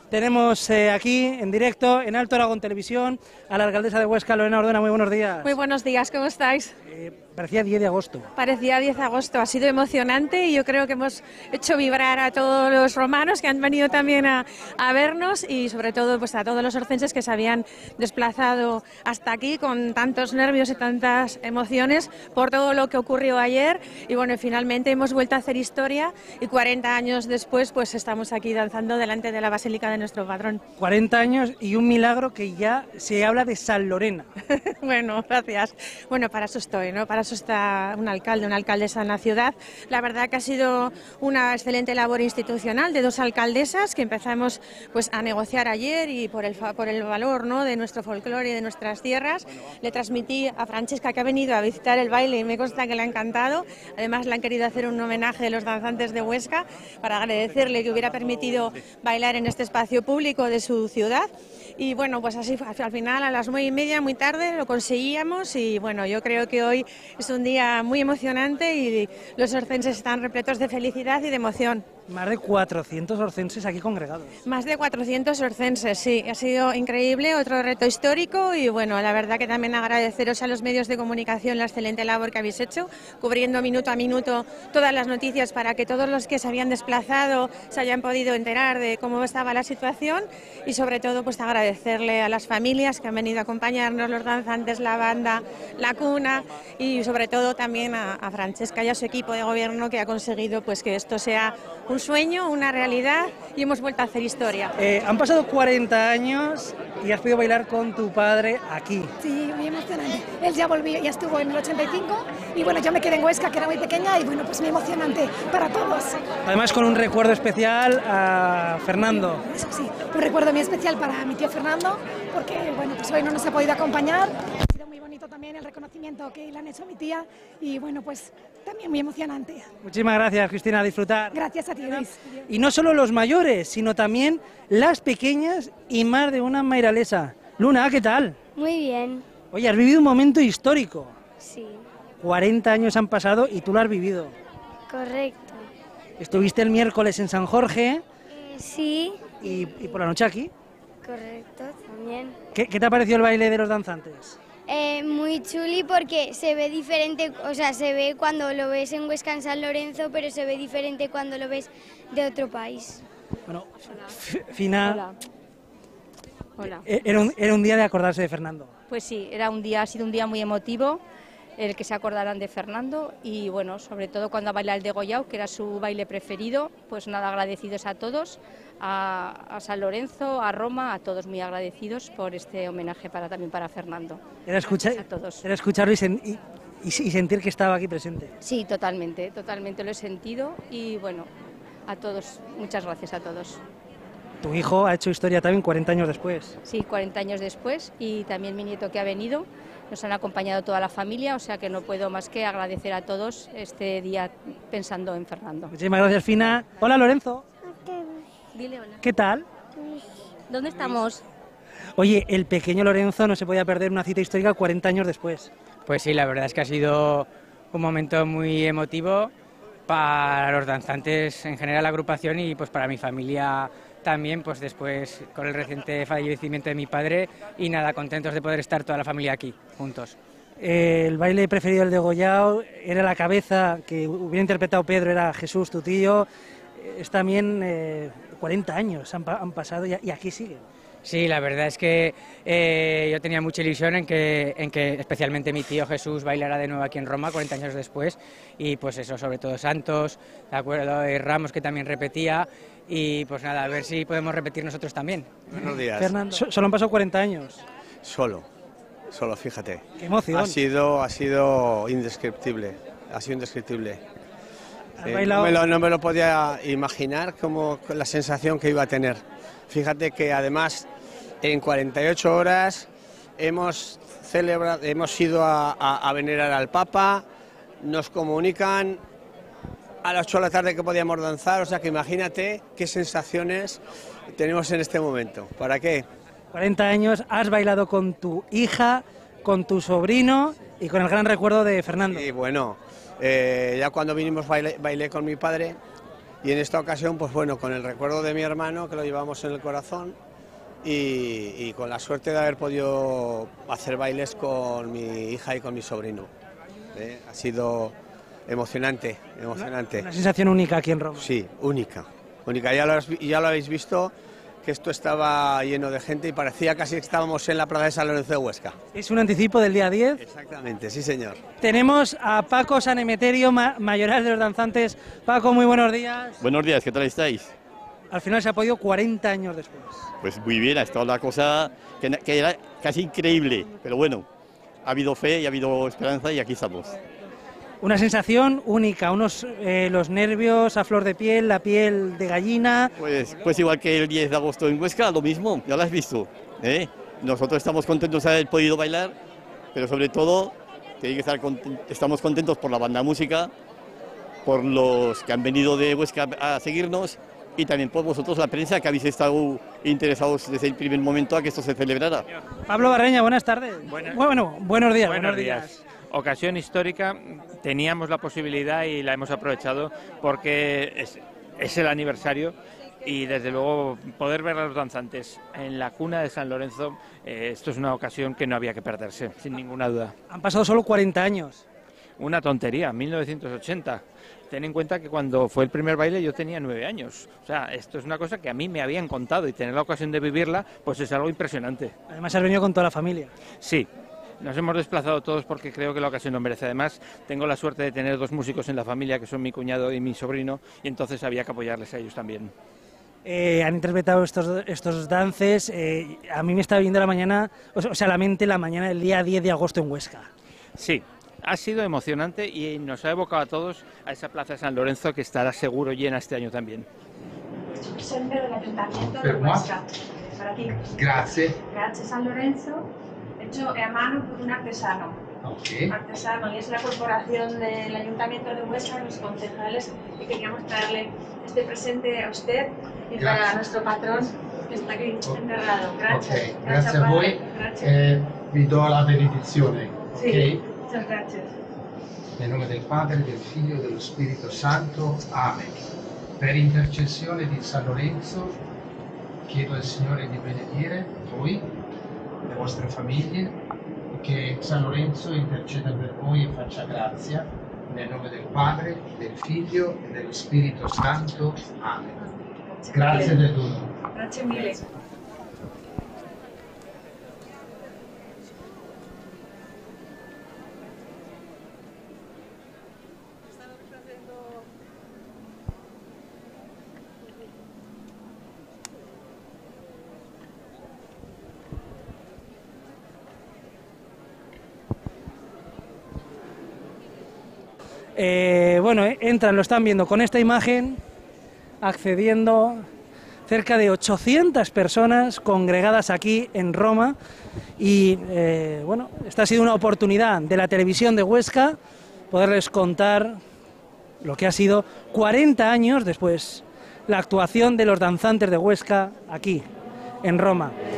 Tenemos aquí en directo, en Alto Aragón Televisión, a la alcaldesa de Huesca, Lorena Ordena. Muy buenos días. Muy buenos días, ¿cómo estáis? Parecía 10 de agosto. Parecía 10 de agosto, ha sido emocionante y yo creo que hemos hecho vibrar a todos los romanos que han venido también a vernos y sobre todo pues a todos los orcenses que se habían desplazado hasta aquí con tantos nervios y tantas emociones por todo lo que ocurrió ayer y bueno, finalmente hemos vuelto a hacer historia y 40 años después pues estamos aquí danzando delante de la Basílica de nuestro patrón. 40 años y un milagro que ya se habla de San Lorena. Bueno, gracias. Bueno, para eso estoy, ¿no? Para eso está un alcalde, una alcaldesa en la ciudad. La verdad que ha sido una excelente labor institucional de dos alcaldesas que empezamos pues a negociar ayer y por el valor, ¿no?, de nuestro folclore y de nuestras tierras. Le transmití a Francesca que ha venido a visitar el baile y me consta que le ha encantado. Además le han querido hacer un homenaje de los danzantes de Huesca para agradecerle que hubiera permitido bailar en este espacio público de su ciudad. Y bueno, pues así al final a las 9:30, muy tarde, lo conseguíamos y bueno, yo creo que hoy es un día muy emocionante y los orcenses están repletos de felicidad y de emoción. Más de 400 orcenses aquí congregados. Más de 400 orcenses, sí, ha sido increíble, otro reto histórico y bueno, la verdad que también agradeceros a los medios de comunicación la excelente labor que habéis hecho, cubriendo minuto a minuto todas las noticias para que todos los que se habían desplazado se hayan podido enterar de cómo estaba la situación y sobre todo pues agradecerle a las familias que han venido a acompañarnos, los danzantes, la banda, la cuna y sobre todo también a Francesca y a su equipo de gobierno que ha conseguido pues que esto sea un sueño, una realidad y hemos vuelto a hacer historia. Han pasado 40 años y has podido bailar con tu padre aquí. Sí, muy emocionante. Él ya volvió, ya estuvo en el 85 y bueno, yo me quedé en Huesca, que era muy pequeña y bueno, pues muy emocionante para todos. Además con un recuerdo especial a Fernando. Eso sí, un recuerdo muy especial para mi tío Fernando, porque bueno, pues hoy no nos ha podido acompañar. Ha sido muy bonito también el reconocimiento que le han hecho a mi tía y bueno, pues también muy emocionante. Muchísimas gracias, Cristina, a disfrutar. Gracias a ti, Luis. Y no solo los mayores, sino también las pequeñas y más de una mairalesa. Luna, ¿qué tal? Muy bien. Oye, has vivido un momento histórico. Sí, 40 años han pasado y tú lo has vivido. correcto. Estuviste el miércoles en San Jorge Sí, y por la noche aquí. correcto, también. ¿Qué te ha parecido el baile de los danzantes? Muy chuli porque se ve diferente, o sea, se ve cuando lo ves en Huesca, en San Lorenzo, pero se ve diferente cuando lo ves de otro país. Bueno, Fina, Hola. era un día de acordarse de Fernando. Pues sí, ha sido un día muy emotivo, el que se acordarán de Fernando y bueno, sobre todo cuando baila el degollao, que era su baile preferido, pues nada, agradecidos a todos, a San Lorenzo, a Roma, a todos muy agradecidos por este homenaje también para Fernando. Era escucharlo y sentir que estaba aquí presente. Sí, totalmente lo he sentido y bueno, a todos, muchas gracias a todos. Tu hijo ha hecho historia también 40 años después. Sí, 40 años después y también mi nieto que ha venido. Nos han acompañado toda la familia, o sea que no puedo más que agradecer a todos este día pensando en Fernando. Muchísimas gracias, Fina. Hola, Lorenzo. Dile hola. ¿Qué tal? ¿Dónde estamos? Oye, el pequeño Lorenzo no se podía perder una cita histórica 40 años después. Pues sí, la verdad es que ha sido un momento muy emotivo para los danzantes en general, la agrupación y pues para mi familia también, pues después con el reciente fallecimiento de mi padre y nada, contentos de poder estar toda la familia aquí, juntos. El baile preferido del degollao era la cabeza que hubiera interpretado Pedro, era Jesús, tu tío. Es también 40 años han pasado y aquí sigue. Sí, la verdad es que yo tenía mucha ilusión en que especialmente mi tío Jesús bailara de nuevo aquí en Roma 40 años después y pues eso, sobre todo Santos, de acuerdo, y Ramos que también repetía y pues nada, a ver si podemos repetir nosotros también. Buenos días. Fernando, solo han pasado 40 años. Solo, fíjate. Qué emoción. Ha sido indescriptible, ha sido indescriptible. Has bailado. No me lo podía imaginar como la sensación que iba a tener. Fíjate que además en 48 horas hemos ido a venerar al Papa, nos comunican a las 8 de la tarde que podíamos danzar, o sea que imagínate qué sensaciones tenemos en este momento. ¿Para qué? 40 años, has bailado con tu hija, con tu sobrino y con el gran recuerdo de Fernando. Y bueno, ya cuando vinimos bailé con mi padre y en esta ocasión, pues bueno, con el recuerdo de mi hermano, que lo llevamos en el corazón, y con la suerte de haber podido hacer bailes con mi hija y con mi sobrino. Ha sido emocionante, emocionante. Una sensación única aquí en Roma. Sí, única, única. Ya lo habéis visto, que esto estaba lleno de gente y parecía casi que estábamos en la plaza de San Lorenzo de Huesca. ¿Es un anticipo del día 10? Exactamente, sí señor. Tenemos a Paco San Emeterio, mayoral de los danzantes. Paco, muy buenos días. Buenos días, ¿qué tal estáis? Al final se ha podido 40 años después. Pues muy bien, ha estado una cosa que era casi increíble, pero bueno, ha habido fe y ha habido esperanza y aquí estamos. Una sensación única, los nervios a flor de piel, la piel de gallina. Pues igual que el 10 de agosto en Huesca, lo mismo, ya lo has visto, ¿eh? Nosotros estamos contentos de haber podido bailar, pero sobre todo estamos contentos por la banda de música, por los que han venido de Huesca a seguirnos y también por vosotros, la prensa, que habéis estado interesados desde el primer momento a que esto se celebrara. Pablo Barreña, buenas tardes. Buenos días. Buenos días. Ocasión histórica, teníamos la posibilidad y la hemos aprovechado porque es el aniversario y desde luego poder ver a los danzantes en la cuna de San Lorenzo, esto es una ocasión que no había que perderse, sin ninguna duda. Han pasado solo 40 años. Una tontería, 1980. Ten en cuenta que cuando fue el primer baile yo tenía 9 años. O sea, esto es una cosa que a mí me habían contado y tener la ocasión de vivirla, pues es algo impresionante. Además has venido con toda la familia. Sí. Nos hemos desplazado todos porque creo que la ocasión lo merece. Además, tengo la suerte de tener 2 músicos en la familia, que son mi cuñado y mi sobrino, y entonces había que apoyarles a ellos también. Han interpretado estos dances. A mí me está viendo la mente la mañana del día 10 de agosto en Huesca. Sí, ha sido emocionante y nos ha evocado a todos a esa plaza de San Lorenzo que estará seguro llena este año también. Presente del Ayuntamiento de Huesca. Para ti. Grazie. Grazie San Lorenzo. Hecho a mano por un artesano. Okay. Artesano, y es la corporación del Ayuntamiento de Huesca, los concejales, y queríamos traerle este presente a usted y para nuestro patrón que está aquí enterrado. Gracias. Okay. Grazie a voi. Vi do la benedizione. Sí, okay? Muchas gracias. Nel nome del Padre, del Figlio e dello Spirito Santo. Amen. Per intercessione di San Lorenzo, chiedo al Signore di benedire voi, le vostre famiglie, e che San Lorenzo interceda per voi e faccia grazia, nel nome del Padre, del Figlio e dello Spirito Santo. Amen. Grazie del dono. Grazie mille. Entran, lo están viendo con esta imagen, accediendo cerca de 800 personas congregadas aquí en Roma y esta ha sido una oportunidad de la televisión de Huesca poderles contar lo que ha sido 40 años después la actuación de los danzantes de Huesca aquí en Roma.